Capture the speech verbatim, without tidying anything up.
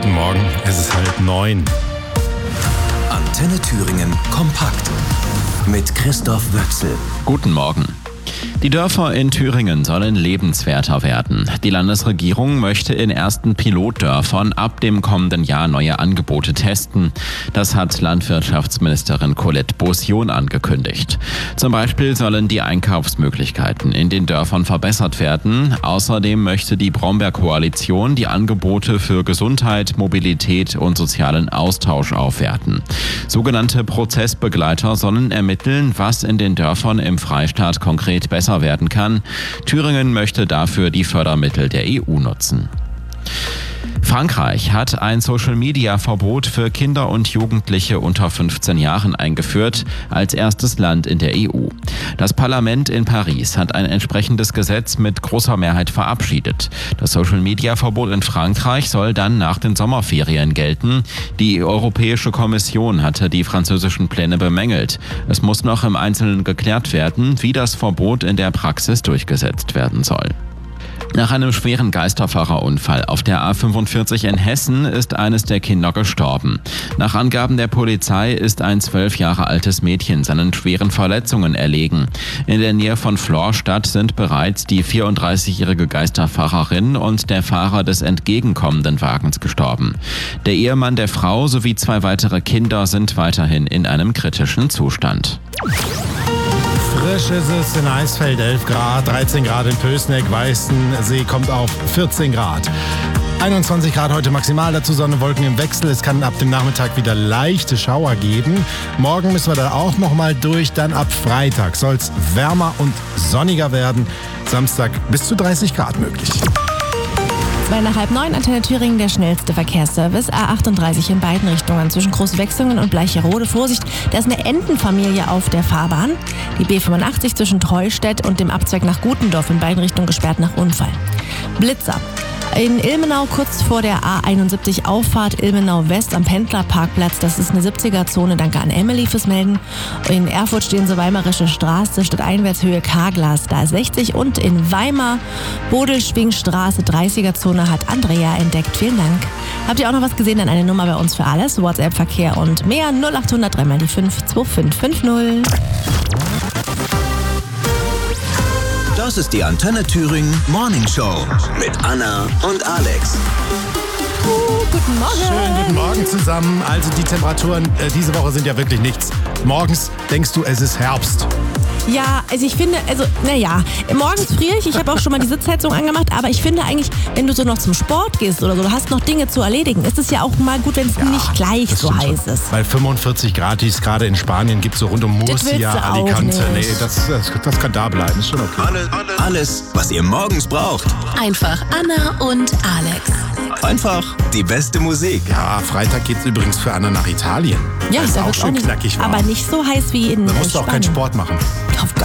Guten Morgen, es ist halb neun. Antenne Thüringen kompakt mit Christoph Wöchsel. Guten Morgen. Die Dörfer in Thüringen sollen lebenswerter werden. Die Landesregierung möchte in ersten Pilotdörfern ab dem kommenden Jahr neue Angebote testen. Das hat Landwirtschaftsministerin Colette Beaussion angekündigt. Zum Beispiel sollen die Einkaufsmöglichkeiten in den Dörfern verbessert werden. Außerdem möchte die Brombeer-Koalition die Angebote für Gesundheit, Mobilität und sozialen Austausch aufwerten. Sogenannte Prozessbegleiter sollen ermitteln, was in den Dörfern im Freistaat konkret besser werden kann. Thüringen möchte dafür die Fördermittel der E U nutzen. Frankreich hat ein Social-Media-Verbot für Kinder und Jugendliche unter fünfzehn Jahren eingeführt, als erstes Land in der E U. Das Parlament in Paris hat ein entsprechendes Gesetz mit großer Mehrheit verabschiedet. Das Social-Media-Verbot in Frankreich soll dann nach den Sommerferien gelten. Die Europäische Kommission hatte die französischen Pläne bemängelt. Es muss noch im Einzelnen geklärt werden, wie das Verbot in der Praxis durchgesetzt werden soll. Nach einem schweren Geisterfahrerunfall auf der A fünfundvierzig in Hessen ist eines der Kinder gestorben. Nach Angaben der Polizei ist ein zwölf Jahre altes Mädchen seinen schweren Verletzungen erlegen. In der Nähe von Florstadt sind bereits die vierunddreißigjährige Geisterfahrerin und der Fahrer des entgegenkommenden Wagens gestorben. Der Ehemann der Frau sowie zwei weitere Kinder sind weiterhin in einem kritischen Zustand. Frisch ist es in Eisfeld, elf Grad, dreizehn Grad in Pößneck, Weißensee kommt auf vierzehn Grad. einundzwanzig Grad heute maximal, dazu Sonne, Wolken im Wechsel. Es kann ab dem Nachmittag wieder leichte Schauer geben. Morgen müssen wir da auch nochmal durch, dann ab Freitag soll es wärmer und sonniger werden. Samstag bis zu dreißig Grad möglich. Zwei nach halb neun, Antenne Thüringen, der schnellste Verkehrsservice. A achtunddreißig in beiden Richtungen zwischen Großwechslungen und Bleicherode. Vorsicht, da ist eine Entenfamilie auf der Fahrbahn. Die B fünfundachtzig zwischen Treustedt und dem Abzweig nach Gutendorf in beiden Richtungen gesperrt nach Unfall. Blitzer. In Ilmenau kurz vor der A einundsiebzig Auffahrt Ilmenau West am Pendlerparkplatz. Das ist eine siebziger-Zone. Danke an Emily fürs Melden. In Erfurt stehen so Weimarische Straße, Stadteinwärtshöhe Karglas, da ist sechzig. Und in Weimar Bodelschwingstraße, dreißiger-Zone hat Andrea entdeckt. Vielen Dank. Habt ihr auch noch was gesehen? Dann eine Nummer bei uns für alles. WhatsApp-Verkehr und mehr. null achthundert drei mal die fünf zwei fünf fünf null. Das ist die Antenne Thüringen Morning Show mit Anna und Alex. Uh, guten Morgen. Schönen guten Morgen zusammen. Also die Temperaturen äh, diese Woche sind ja wirklich nichts. Morgens denkst du, es ist Herbst. Ja, also ich finde, also naja, morgens friere ich, ich habe auch schon mal die Sitzheizung angemacht, aber ich finde eigentlich, wenn du so noch zum Sport gehst oder so, du hast noch Dinge zu erledigen, ist es ja auch mal gut, wenn es ja, nicht gleich so heiß schon. ist. Weil fünfundvierzig Grad, die es gerade in Spanien gibt, so rund um Murcia, Alicante, nee, das, das, das kann da bleiben, ist schon okay. Alles, alles, was ihr morgens braucht. Einfach Anna und Alex. Einfach die beste Musik. Ja, Freitag geht's übrigens für Anna nach Italien. Ja, das ist da auch wird schön auch nicht, knackig warm. Aber nicht so heiß wie in Da musst du Spanien. auch keinen Sport machen. Auf gar